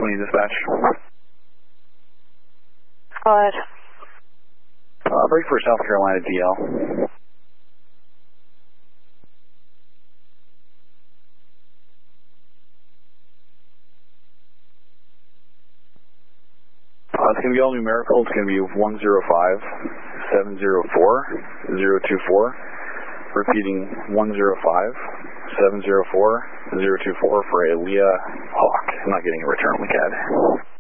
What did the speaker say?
20 dispatch. Go ahead. Break for South Carolina DL. It's going to be all numerical. It's going to be 105-704-024. Repeating 105-704-024 for a Leah Hawk. I'm not getting a return on the CAD.